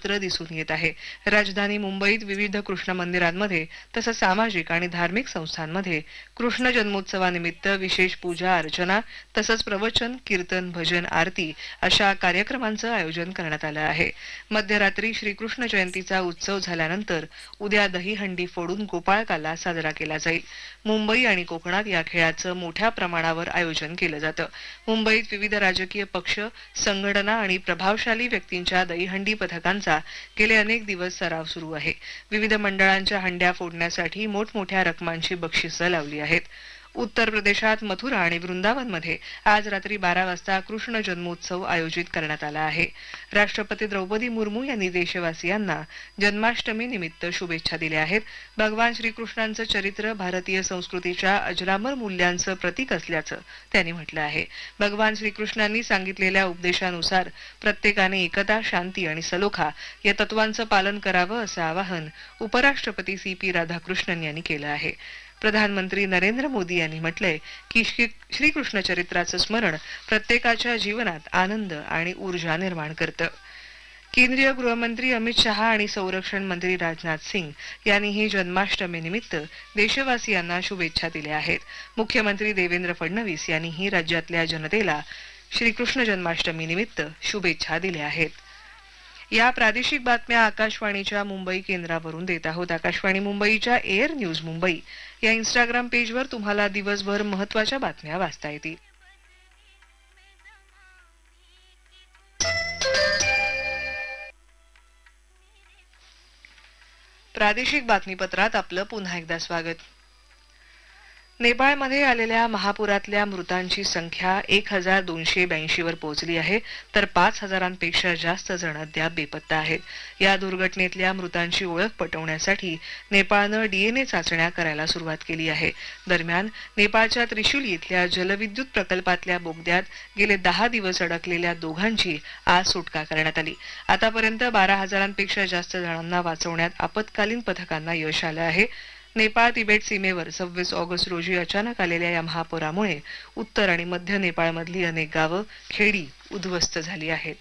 चित्र दिसून येत आहे. राजधानी मुंबईत विविध कृष्ण मंदिरांमध्ये तसंच सामाजिक आणि धार्मिक संस्थांमध्ये कृष्ण जन्मोत्सवानिमित्त विशेष पूजा अर्चना तसंच प्रवचन, कीर्तन, भजन, आरती अशा कार्यक्रमांचं आयोजन करण्यात आलं आहे. मध्यरात्री श्रीकृष्ण जयंतीचा उत्सव झाल्यानंतर उद्या दहीहंडी फोडून गोपाळकाला साजरा केला जाईल. मुंबई आणि कोकणात या खेळाचं मोठ्या प्रमाणावर आयोजन केलं जातं. मुंबईत विविध राजकीय पक्ष, संघटना आणि प्रभावशाली व्यक्तींच्या दहीहंडी पथकांचा गेले अनेक दिवस सराव सुरू आहे. विविध मंडळांच्या हंड्या फोडण्यासाठी मोठमोठ्या रकमांची बक्षिसं लावली आहेत. उत्तर प्रदेशात मथुरा आणि वृंदावनमध्ये आज रात्री 12 वाजता कृष्ण जन्मोत्सव आयोजित करण्यात आला आहे. राष्ट्रपती द्रौपदी मुर्मू यांनी देशवासियांना जन्माष्टमी निमित्त शुभेच्छा दिल्या आहेत. भगवान श्रीकृष्णांचं चरित्र भारतीय संस्कृतीच्या अजरामर मूल्यांचं प्रतीक असल्याचं त्यांनी म्हटलं आहे. भगवान श्रीकृष्णांनी सांगितलेल्या उपदेशानुसार प्रत्येकाने एकता, शांती आणि सलोखा या तत्वांचं पालन करावं असं आवाहन उपराष्ट्रपती CP राधाकृष्णन यांनी केलं आहे. प्रधानमंत्री नरेंद्र मोदी यांनी म्हटलंय की श्रीकृष्ण चरित्राचं स्मरण प्रत्येकाच्या जीवनात आनंद आणि ऊर्जा निर्माण करतं. केंद्रीय गृहमंत्री अमित शहा आणि संरक्षण मंत्री राजनाथ सिंग यांनीही जन्माष्टमीनिमित्त देशवासियांना शुभेच्छा दिल्या आहेत. मुख्यमंत्री देवेंद्र फडणवीस यांनीही राज्यातल्या जनतेला श्रीकृष्ण जन्माष्टमीनिमित्त शुभेच्छा दिल्या आहेत. या प्रादेशिक बातम्या आकाशवाणीच्या मुंबई केंद्रावरून देत आहोत. आकाशवाणी मुंबईच्या एअर न्यूज मुंबई या इंस्टाग्राम पेजवर तुम्हाला दिवसभर महत्त्वाच्या बातम्या वाचता येतील. प्रादेशिक बातमीपत्रात आपलं पुन्हा एकदा स्वागत. नेपाळमध्ये आलेल्या महापुरातल्या मृतांची संख्या 1282 वर पोहोचली आहे, तर 5000पेक्षा जास्त जण अद्याप बेपत्ता आहेत. या दुर्घटनेतल्या मृतांची ओळख पटवण्यासाठी नेपाळनं DNA चाचण्या करायला सुरुवात केली आहे. दरम्यान नेपाळच्या त्रिशूली इथल्या जलविद्युत प्रकल्पातल्या बोगद्यात गेले 10 दिवस अडकलेल्या दोघांची आज सुटका करण्यात आली. आतापर्यंत 12000पेक्षा जास्त जणांना वाचवण्यात आपत्कालीन पथकांना यश आलं आहे. नेपाळ तिबेट सीमेवर 26 ऑगस्ट रोजी अचानक आलेल्या या महापुरामुळे उत्तर आणि मध्य नेपाळमधली अनेक गावं, खेडी उद्ध्वस्त झाली आहेत.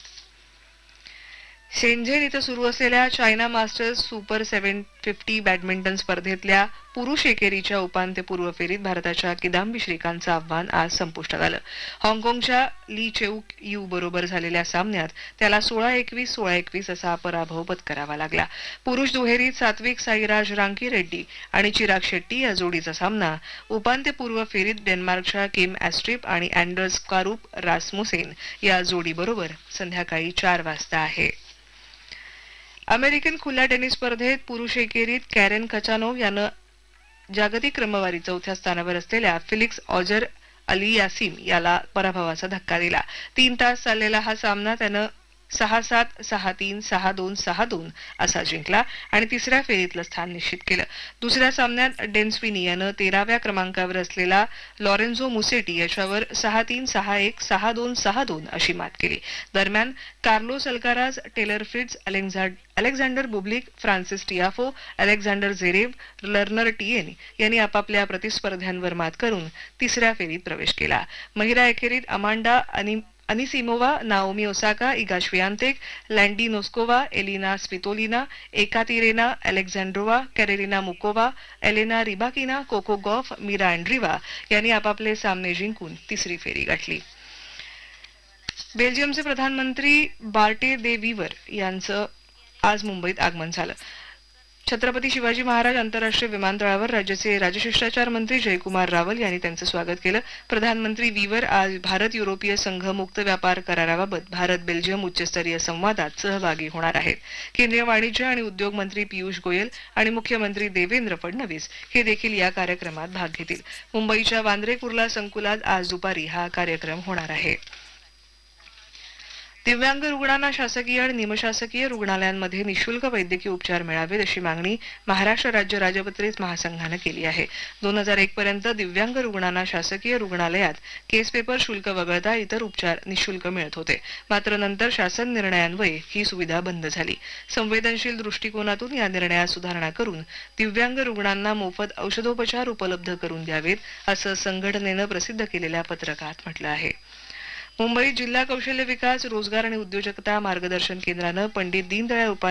शेंझेन इथं सुरू असलेल्या चायना मास्टर्स सुपर 750 बॅडमिंटन स्पर्धेतल्या पुरुष एकेरीच्या उपांत्यपूर्व फेरीत भारताच्या किदांबी श्रीकांतचं आव्हान आज संपुष्टात आलं. हाँगकाँगच्या ली चेऊक यू बरोबर झालेल्या सामन्यात त्याला 16-21, 16-21 असा पराभव पत्करावा लागला. पुरुष दुहेरीत सात्विक साईराज रांकीरेड्डी आणि चिराग शेट्टी या जोडीचा सामना उपांत्यपूर्व फेरीत डेन्मार्कच्या किम ॲस्ट्रिप आणि अँडर्स कारूप रासमुसेन या जोडीबरोबर संध्याकाळी 4 वाजता आहे. अमेरिकन खुल्या टेनिस स्पर्धेत पुरुष एकेरीत कॅरेन खचानोव्ह यानं जागतिक क्रमवारी 4थ्या स्थानावर असलेल्या फिलिक्स ऑजर अलियासिम याला पराभवाचा धक्का दिला. 3 तास चाललेला हा सामना त्यानं 6-7, 6-3, 6-2, 6-2 असा जिंकला आणि तिसऱ्या फेरीतलं स्थान निश्चित केलं. दुसऱ्या सामन्यात डेन्स्विनी यानं 13व्या क्रमांकावर असलेला लॉरेन्झो मुसेटी याच्यावर 6-3, 6-1, 6-2, 6-2 अशी मात केली. दरम्यान Carlos Alcaraz, teller Fritz, Alexander Bublik, Francis Tiafoe, Alexander झेरेव्ह, learner TN यांनी आपापल्या प्रतिस्पर्ध्यांवर मात करून तिसऱ्या फेरीत प्रवेश केला. महिला एकेरीत Amanda Anisimova, Naomi Osaka, Eega श्वियातेक, लँडी Noskova, Elina Svitolina, Ekaterina अलेक्झांड्रोवा, कॅरेलिना मुकोवा, Elena Rybakina, Coco Gauff, Mira अँड्रिवा यांनी आपापले सामने जिंकून तिसरी फेरी गाठली. बेल्जियमचे प्रधानमंत्री बार्टे दे वीवर यांचं आज मुंबईत आगमन झालं. छत्रपती शिवाजी महाराज आंतरराष्ट्रीय विमानतळावर राज्याचे राजशिष्टाचार मंत्री जयकुमार रावल यांनी त्यांचं स्वागत केलं. प्रधानमंत्री वीवर आज भारत युरोपीय संघ मुक्त व्यापार कराराबाबत भारत बेल्जियम उच्चस्तरीय संवादात सहभागी होणार आहेत. केंद्रीय वाणिज्य आणि उद्योग मंत्री पियुष गोयल आणि मुख्यमंत्री देवेंद्र फडणवीस हे देखील या कार्यक्रमात भाग घेतील. मुंबईच्या वांद्रे कुर्ला संकुलात आज दुपारी हा कार्यक्रम होणार आहे. दिव्यांग रुग्णांना शासकीय आणि निमशासकीय रुग्णालयांमध्ये निशुल्क वैद्यकीय उपचार मिळावेत अशी मागणी महाराष्ट्र राज्य राजपत्रित महासंघानं केली आहे. 2001 पर्यंत दिव्यांग रुग्णांना शासकीय रुग्णालयात केस पेपर शुल्क वगळता इतर उपचार निशुल्क मिळत होते. मात्र नंतर शासन निर्णयान्वये ही सुविधा बंद झाली. संवेदनशील दृष्टिकोनातून या निर्णयात सुधारणा करून दिव्यांग रुग्णांना मोफत औषधोपचार उपलब्ध करून द्यावेत असं संघटनेनं प्रसिद्ध केलेल्या पत्रकात म्हटलं आहे. मुंबईत जिल्हा कौशल्य विकास, रोजगार आणि उद्योजकता मार्गदर्शन केंद्रानं पंडित दीनदयाळ